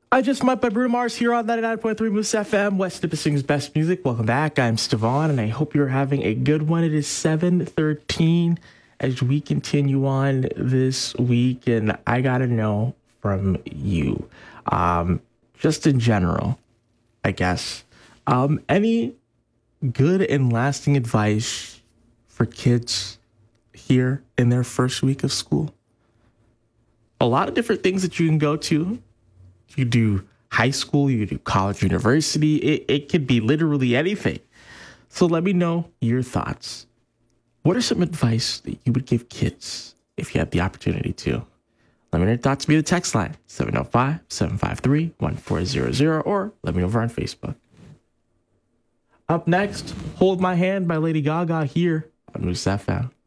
I just met by Bruno Mars here on 99.3 Moose FM, West Nipissing's best music. Welcome back. I'm Stevon, and I hope you're having a good one. It is 7:13 as we continue on this week, and I gotta know from you, just in general, I guess, any good and lasting advice for kids here in their first week of school? A lot of different things that you can go to. You do high school, you do college, university. It could be literally anything. So let me know your thoughts. What are some advice that you would give kids if you had the opportunity to? Let me know your thoughts via the text line, 705-753-1400, or let me know over on Facebook. Up next, Hold My Hand by Lady Gaga here on Moose FM.